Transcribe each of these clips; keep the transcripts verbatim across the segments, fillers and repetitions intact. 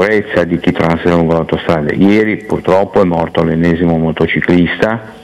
sicurezza di chi transita lungo l'autostrada. Ieri purtroppo è morto l'ennesimo motociclista,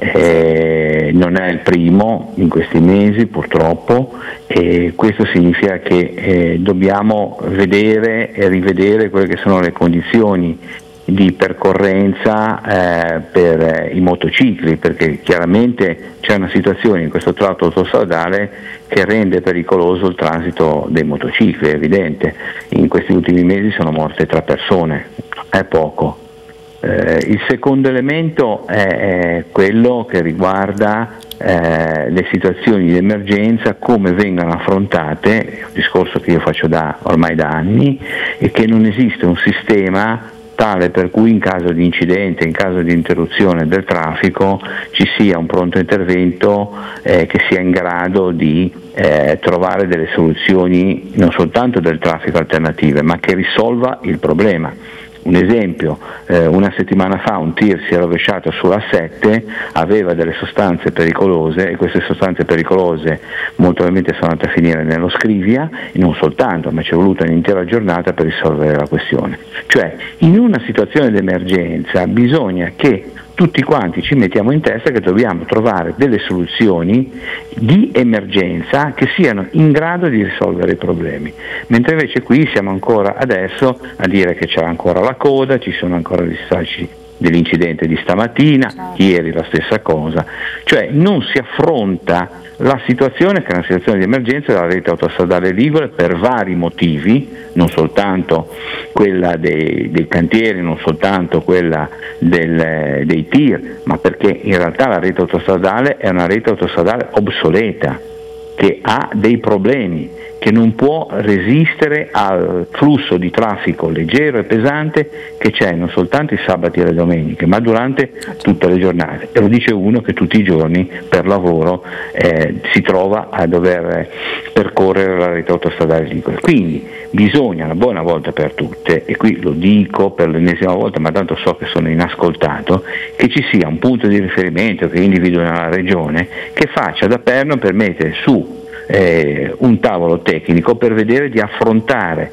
eh, non è il primo in questi mesi purtroppo, e questo significa che eh, dobbiamo vedere e rivedere quelle che sono le condizioni di percorrenza eh, per eh, i motocicli, perché chiaramente c'è una situazione in questo tratto autostradale che rende pericoloso il transito dei motocicli, è evidente. In questi ultimi mesi sono morte tre persone, è poco. Eh, il secondo elemento è, è quello che riguarda eh, le situazioni di emergenza, come vengono affrontate, è un discorso che io faccio da, ormai da anni, e che non esiste un sistema tale per cui in caso di incidente, in caso di interruzione del traffico, ci sia un pronto intervento eh, che sia in grado di eh, trovare delle soluzioni non soltanto del traffico alternative, ma che risolva il problema. Un esempio, eh, una settimana fa un tir si è rovesciato sulla sette, aveva delle sostanze pericolose, e queste sostanze pericolose molto probabilmente sono andate a finire nello Scrivia, e non soltanto, ma ci è voluta un'intera giornata per risolvere la questione. Cioè, in una situazione di emergenza bisogna che tutti quanti ci mettiamo in testa che dobbiamo trovare delle soluzioni di emergenza che siano in grado di risolvere i problemi, mentre invece qui siamo ancora adesso a dire che c'è ancora la coda, ci sono ancora gli stralci dell'incidente di stamattina, certo. Ieri la stessa cosa, cioè non si affronta la situazione che è una situazione di emergenza della rete autostradale ligure per vari motivi, non soltanto quella dei, dei cantieri, non soltanto quella del, dei tir, ma perché in realtà la rete autostradale è una rete autostradale obsoleta, che ha dei problemi, che non può resistere al flusso di traffico leggero e pesante che c'è non soltanto i sabati e le domeniche, ma durante tutte le giornate. E lo dice uno che tutti i giorni per lavoro eh, si trova a dover percorrere la rete autostradale ligure. Quindi bisogna una buona volta per tutte, e qui lo dico per l'ennesima volta, ma tanto so che sono inascoltato, che ci sia un punto di riferimento che individui nella regione che faccia da perno per mettere su Eh, un tavolo tecnico per vedere di affrontare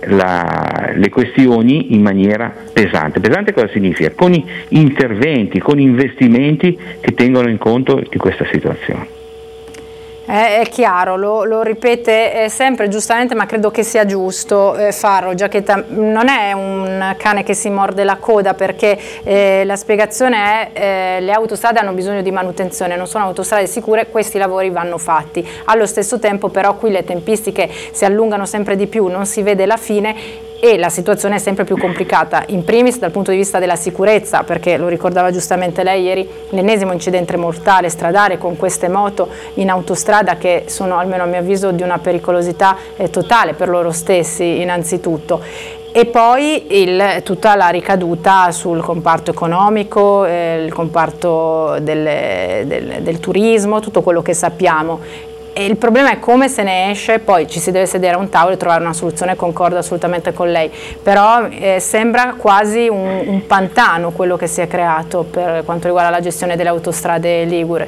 la, le questioni in maniera pesante. Pesante cosa significa? Con i interventi, con investimenti che tengono in conto di questa situazione. È, è chiaro, lo, lo ripete sempre giustamente, ma credo che sia giusto eh, farlo. Giacchetta, non è un cane che si morde la coda, perché eh, la spiegazione è eh, le autostrade hanno bisogno di manutenzione, non sono autostrade sicure, questi lavori vanno fatti. Allo stesso tempo però qui le tempistiche si allungano sempre di più, non si vede la fine e la situazione è sempre più complicata, in primis dal punto di vista della sicurezza, perché lo ricordava giustamente lei ieri, l'ennesimo incidente mortale stradale con queste moto in autostrada che sono, almeno a mio avviso, di una pericolosità eh, totale per loro stessi innanzitutto. E poi il, tutta la ricaduta sul comparto economico, eh, il comparto del, del, del turismo, tutto quello che sappiamo. E il problema è come se ne esce, poi ci si deve sedere a un tavolo e trovare una soluzione, concordo assolutamente con lei, però eh, sembra quasi un, un pantano quello che si è creato per quanto riguarda la gestione delle autostrade ligure.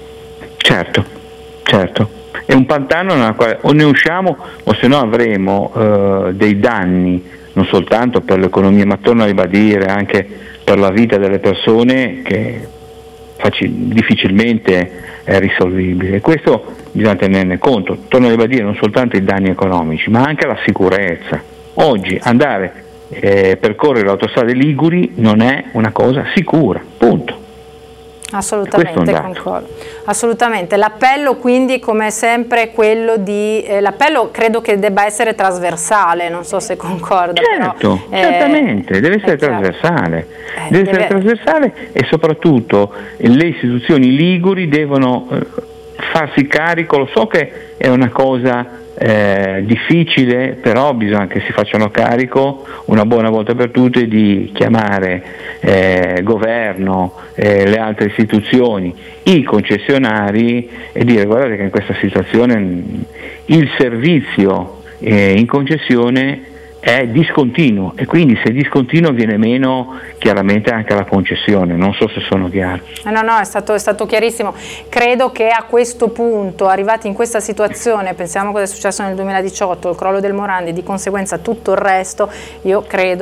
Certo, certo, è un pantano nella quale o ne usciamo o se no avremo eh, dei danni, non soltanto per l'economia, ma torno a ribadire anche per la vita delle persone, che facil- difficilmente è risolvibile. Questo bisogna tenerne conto, torno a ribadire, non soltanto i danni economici, ma anche la sicurezza. Oggi andare eh, percorrere le autostrade liguri non è una cosa sicura, punto. Assolutamente, concordo. Assolutamente. L'appello quindi, come sempre, è quello di eh, l'appello credo che debba essere trasversale, non so se concorda. Certo, però, certamente, eh, deve essere trasversale, eh, deve, deve essere trasversale e soprattutto le istituzioni liguri devono eh, farsi carico, lo so che è una cosa eh, difficile, però bisogna che si facciano carico una buona volta per tutte di chiamare eh, governo, eh, le altre istituzioni, i concessionari e dire: guardate che in questa situazione il servizio eh, in concessione è discontinuo, e quindi se è discontinuo viene meno chiaramente anche la concessione. Non so se sono chiaro. No, no, è stato, è stato chiarissimo. Credo che a questo punto, arrivati in questa situazione, pensiamo cosa è successo nel duemiladiciotto, il crollo del Morandi, di conseguenza tutto il resto, io credo